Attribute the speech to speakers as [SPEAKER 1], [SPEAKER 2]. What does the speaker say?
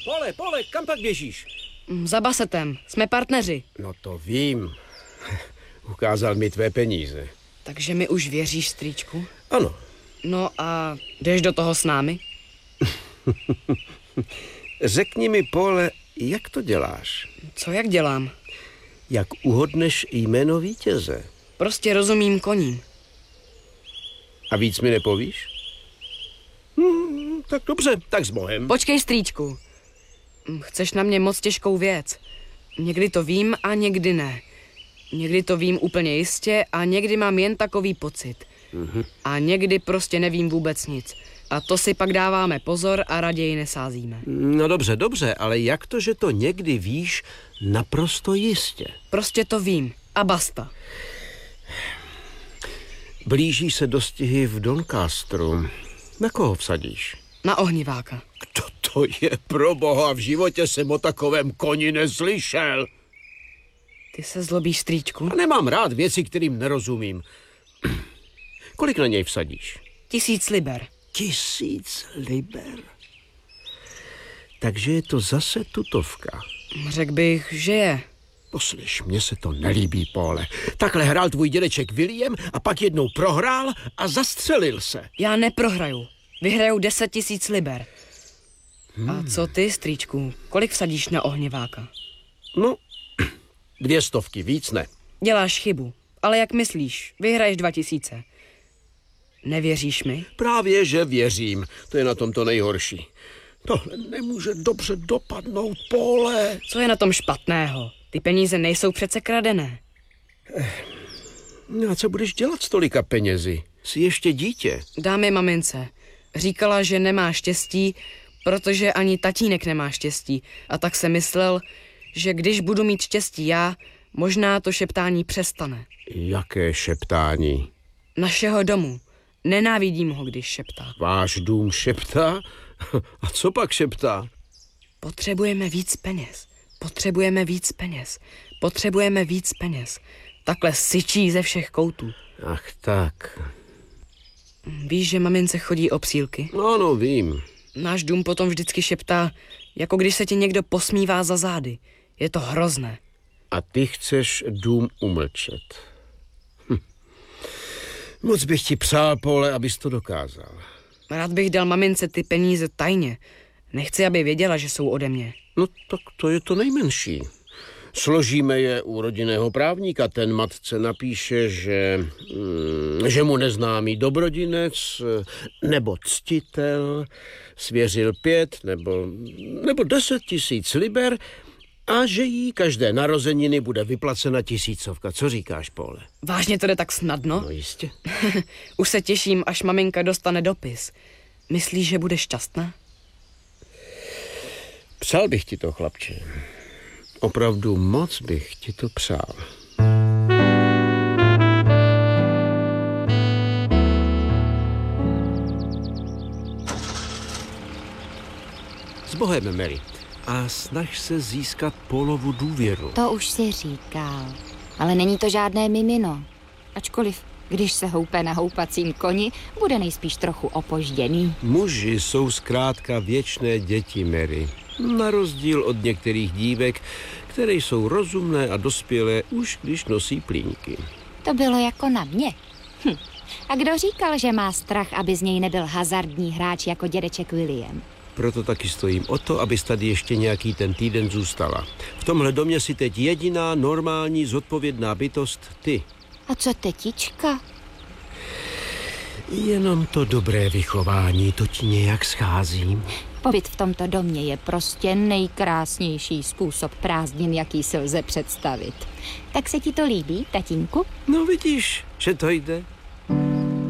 [SPEAKER 1] Pole, kam pak běžíš?
[SPEAKER 2] Za Basetem, jsme partneři.
[SPEAKER 1] No to vím. Ukázal mi tvé peníze.
[SPEAKER 2] Takže mi už věříš, strýčku?
[SPEAKER 1] Ano.
[SPEAKER 2] No a jdeš do toho s námi?
[SPEAKER 1] Řekni mi, Pole, jak to děláš?
[SPEAKER 2] Co jak dělám?
[SPEAKER 1] Jak uhodneš jméno vítěze?
[SPEAKER 2] Prostě rozumím koním.
[SPEAKER 1] A víc mi nepovíš? Tak dobře, tak s Bohem.
[SPEAKER 2] Počkej, strýčku. Chceš na mě moc těžkou věc. Někdy to vím a někdy ne. Někdy to vím úplně jistě a někdy mám jen takový pocit. A někdy prostě nevím vůbec nic. A to si pak dáváme pozor a raději nesázíme.
[SPEAKER 1] No dobře, ale jak to, že to někdy víš naprosto jistě?
[SPEAKER 2] Prostě to vím. A basta.
[SPEAKER 1] Blíží se dostihy v Doncastru. Na koho vsadíš?
[SPEAKER 2] Na ohniváka.
[SPEAKER 1] To je pro boha, v životě jsem o takovém koni neslyšel.
[SPEAKER 2] Ty se zlobíš, strýčku?
[SPEAKER 1] A nemám rád věci, kterým nerozumím. Kolik na něj vsadíš?
[SPEAKER 2] 1000 liber.
[SPEAKER 1] 1000 liber? Takže je to zase tutovka.
[SPEAKER 2] Řekl bych, že je.
[SPEAKER 1] Poslyš, mně se to nelíbí, Pole. Takhle hrál tvůj dědeček William a pak jednou prohrál a zastřelil se.
[SPEAKER 2] Já neprohraju. Vyhraju 10 000 liber. A co ty, strýčku? Kolik vsadíš na ohniváka?
[SPEAKER 1] No, 200, víc ne.
[SPEAKER 2] Děláš chybu. Ale jak myslíš? Vyhraješ 2000. Nevěříš mi?
[SPEAKER 1] Právě, že věřím. To je na tom to nejhorší. Tohle nemůže dobře dopadnout, Pole.
[SPEAKER 2] Co je na tom špatného? Ty peníze nejsou přece kradené.
[SPEAKER 1] No a co budeš dělat s tolika penězi? Jsi ještě dítě.
[SPEAKER 2] Dám je mamince. Říkala, že nemá štěstí, protože ani tatínek nemá štěstí. A tak se myslel, že když budu mít štěstí já, možná to šeptání přestane.
[SPEAKER 1] Jaké šeptání?
[SPEAKER 2] Našeho domu. Nenávidím ho, když šeptá.
[SPEAKER 1] Váš dům šeptá? A co pak šeptá?
[SPEAKER 2] Potřebujeme víc peněz. Potřebujeme víc peněz. Potřebujeme víc peněz. Takhle syčí ze všech koutů.
[SPEAKER 1] Ach tak.
[SPEAKER 2] Víš, že mamince chodí obsílky?
[SPEAKER 1] No, vím.
[SPEAKER 2] Náš dům potom vždycky šeptá, jako když se ti někdo posmívá za zády. Je to hrozné.
[SPEAKER 1] A ty chceš dům umlčet. Moc bych ti přál, Pole, abys to dokázal.
[SPEAKER 2] Rád bych dal mamince ty peníze tajně. Nechci, aby věděla, že jsou ode mě.
[SPEAKER 1] No tak to je to nejmenší. Složíme je u rodinného právníka. Ten matce napíše, že mu neznámý dobrodinec nebo ctitel svěřil 5 nebo 10 000 liber a že jí každé narozeniny bude vyplacena 1000. Co říkáš, Pole?
[SPEAKER 2] Vážně to jde tak snadno?
[SPEAKER 1] No jistě.
[SPEAKER 2] Už se těším, až maminka dostane dopis. Myslíš, že bude šťastná?
[SPEAKER 1] Přál bych ti to, chlapče. Opravdu moc bych ti to přál. S Bohem, Mary. A snaž se získat Paulovu důvěru.
[SPEAKER 3] To už si říkal. Ale není to žádné mimino. Ačkoliv, když se houpe na houpacím koni, bude nejspíš trochu opožděný.
[SPEAKER 1] Muži jsou zkrátka věčné děti, Mary. Na rozdíl od některých dívek, které jsou rozumné a dospělé, už když nosí plínky.
[SPEAKER 3] To bylo jako na mě. A kdo říkal, že má strach, aby z něj nebyl hazardní hráč jako dědeček William?
[SPEAKER 1] Proto taky stojím o to, abys tady ještě nějaký ten týden zůstala. V tomhle domě si teď jediná normální zodpovědná bytost ty.
[SPEAKER 3] A co tetička?
[SPEAKER 1] Jenom to dobré vychování, to ti nějak schází.
[SPEAKER 3] Pobyt v tomto domě je prostě nejkrásnější způsob prázdnin, jaký si lze představit. Tak se ti to líbí, tatínku?
[SPEAKER 1] No vidíš, že to jde.